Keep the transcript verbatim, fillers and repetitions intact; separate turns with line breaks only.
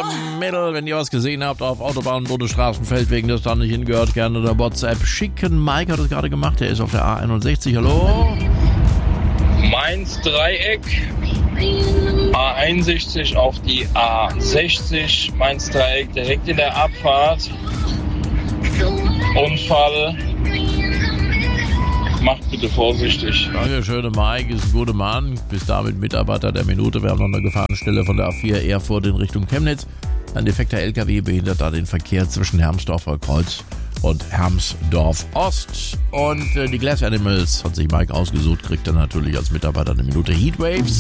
Mädel, wenn ihr was gesehen habt auf Autobahnen, Bundesstraßen, Feldwegen, das da nicht hingehört, gerne der WhatsApp schicken. Mike hat das gerade gemacht, der ist auf der A einundsechzig. Hallo?
Mainz-Dreieck, A einundsechzig auf die A sechzig, Mainz-Dreieck direkt in der Abfahrt. Unfall. Macht bitte vorsichtig.
Dankeschön, Mike ist ein guter Mann. Bis damit Mitarbeiter der Minute. Wir haben noch eine Gefahrenstelle von der A vier Erfurt in Richtung Chemnitz. Ein defekter L K W behindert da den Verkehr zwischen Hermsdorfer Kreuz und Hermsdorf Ost. Und äh, die Glass Animals hat sich Mike ausgesucht, kriegt er natürlich als Mitarbeiter eine Minute Heatwaves.